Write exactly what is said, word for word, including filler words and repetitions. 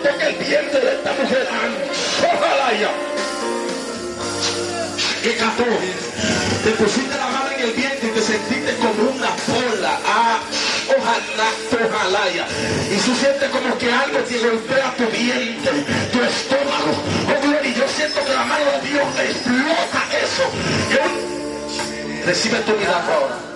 toca el vientre de esta mujer. Ojalá ya. ¿Qué cató? Te pusiste la mano en el vientre y te sentiste como una bola. Ah, ojalá, ojalá ya. Y tú sientes como que algo te golpea tu vientre, tu estómago. Oh, gloria, y yo siento que la mano de Dios explota eso. Yo... Recibe tu milagro ahora.